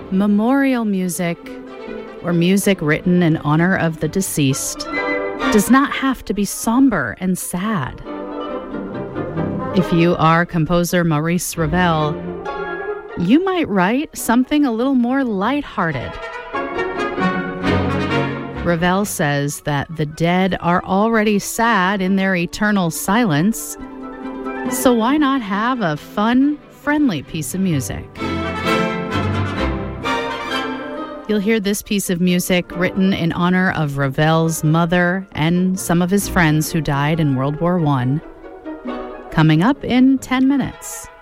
Memorial music, or music written in honor of the deceased, does not have to be somber and sad. If you are composer Maurice Ravel, you might write something a little more lighthearted. Ravel says that the dead are already sad in their eternal silence, so why not have a fun, friendly piece of music? You'll hear this piece of music written in honor of Ravel's mother and some of his friends who died in World War I, coming up in 10 minutes.